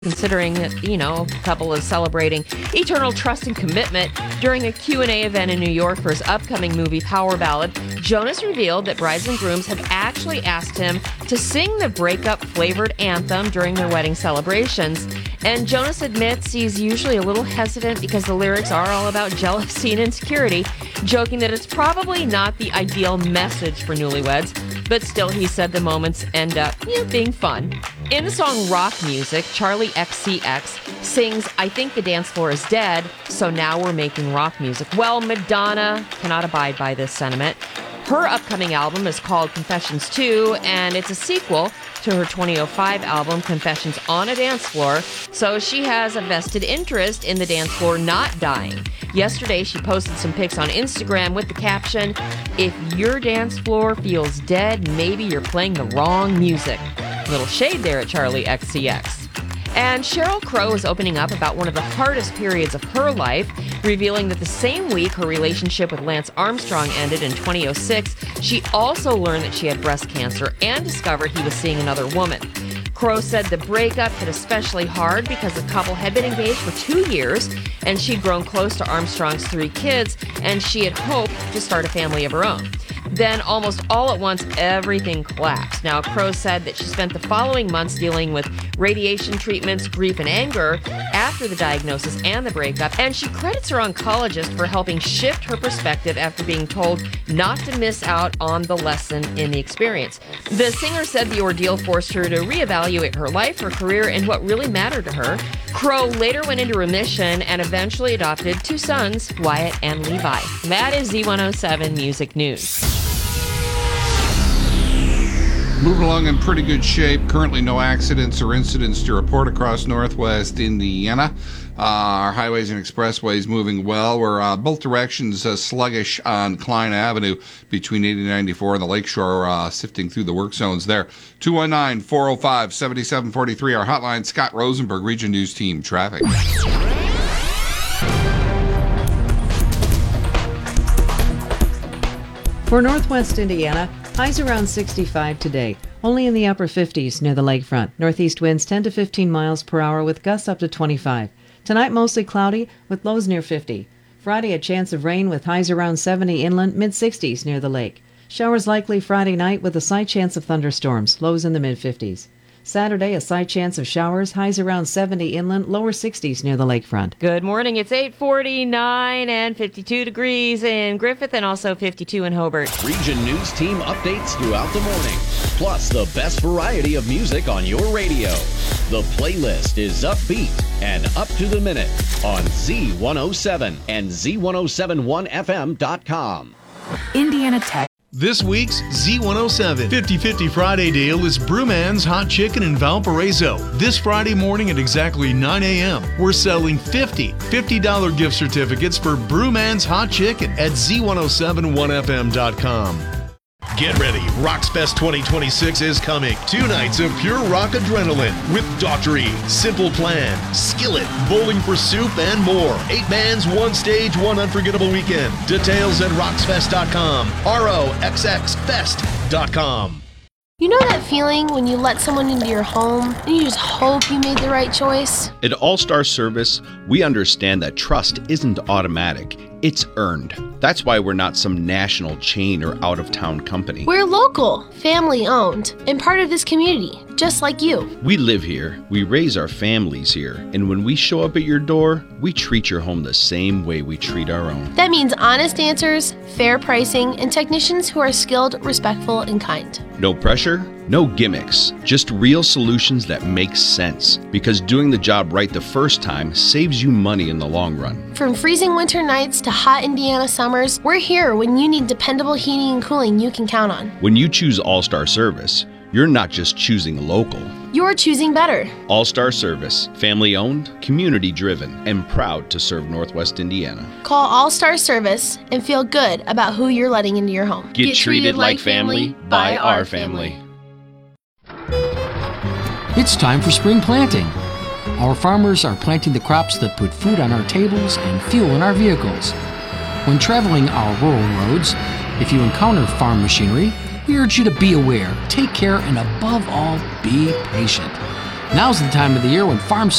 considering that, the couple is celebrating eternal trust and commitment. During a Q&A event in New York for his upcoming movie Power Ballad, Jonas revealed that brides and grooms had actually asked him to sing the breakup-flavored anthem during their wedding celebrations. And Jonas admits he's usually a little hesitant because the lyrics are all about jealousy and insecurity, joking that it's probably not the ideal message for newlyweds, but still he said the moments end up being fun. In the song Rock Music, Charlie XCX sings, "I think the dance floor is dead, so now we're making rock music." Well, Madonna cannot abide by this sentiment. Her upcoming album is called Confessions 2, and it's a sequel to her 2005 album, Confessions on a Dance Floor, so she has a vested interest in the dance floor not dying. Yesterday, she posted some pics on Instagram with the caption, "If your dance floor feels dead, maybe you're playing the wrong music." Little shade there at Charlie XCX. And Sheryl Crow is opening up about one of the hardest periods of her life, revealing that the same week her relationship with Lance Armstrong ended in 2006, she also learned that she had breast cancer and discovered he was seeing another woman. Crow said the breakup hit especially hard because the couple had been engaged for 2 years and she'd grown close to Armstrong's 3 kids, and she had hoped to start a family of her own. Then, almost all at once, everything collapsed. Now, Crow said that she spent the following months dealing with radiation treatments, grief, and anger after the diagnosis and the breakup, and she credits her oncologist for helping shift her perspective after being told not to miss out on the lesson in the experience. The singer said the ordeal forced her to reevaluate her life, her career, and what really mattered to her. Crow later went into remission and eventually adopted 2 sons, Wyatt and Levi. That is Z107 Music News. Moving along in pretty good shape. Currently no accidents or incidents to report across northwest Indiana. Our highways and expressways moving well. We're both directions sluggish on Klein Avenue between 80 and 94 and the Lakeshore, sifting through the work zones there. 219-405-7743. Our hotline, Scott Rosenberg, Region News Team Traffic. For northwest Indiana, highs around 65 today, only in the upper 50s near the lakefront. Northeast winds 10 to 15 miles per hour with gusts up to 25. Tonight mostly cloudy with lows near 50. Friday a chance of rain with highs around 70 inland, mid-60s near the lake. Showers likely Friday night with a slight chance of thunderstorms, lows in the mid-50s. Saturday, a slight chance of showers, highs around 70 inland, lower 60s near the lakefront. Good morning. It's 8:49 and 52 degrees in Griffith and also 52 in Hobart. Region News Team updates throughout the morning, plus the best variety of music on your radio. The playlist is upbeat and up to the minute on Z107 and Z1071FM.com. Indiana Tech. This week's Z107 50/50 Friday deal is Brewman's Hot Chicken in Valparaiso. This Friday morning at exactly 9 a.m., we're selling $50 gift certificates for Brewman's Hot Chicken at Z1071FM.com. Get ready, Rocksfest 2026 is coming. 2 nights of pure rock adrenaline with Dr. E, Simple Plan, Skillet, Bowling for Soup, and more. 8 bands, 1 stage, 1 unforgettable weekend. Details at roxfest.com, roxfest.com. You know that feeling when you let someone into your home and you just hope you made the right choice? At All Star Service, we understand that trust isn't automatic, it's earned. That's why we're not some national chain or out-of-town company. We're local, family-owned, and part of this community, just like you. We live here, we raise our families here, and when we show up at your door, we treat your home the same way we treat our own. That means honest answers, fair pricing, and technicians who are skilled, respectful, and kind. No pressure, no gimmicks, just real solutions that make sense. Because doing the job right the first time saves you money in the long run. From freezing winter nights to hot Indiana summers, we're here when you need dependable heating and cooling you can count on. When you choose All-Star Service, you're not just choosing local. You're choosing better. All-Star Service, family-owned, community-driven, and proud to serve Northwest Indiana. Call All-Star Service and feel good about who you're letting into your home. Get treated like family by our family. It's time for spring planting. Our farmers are planting the crops that put food on our tables and fuel in our vehicles. When traveling our rural roads, if you encounter farm machinery, we urge you to be aware, take care, and above all, be patient. Now's the time of the year when farm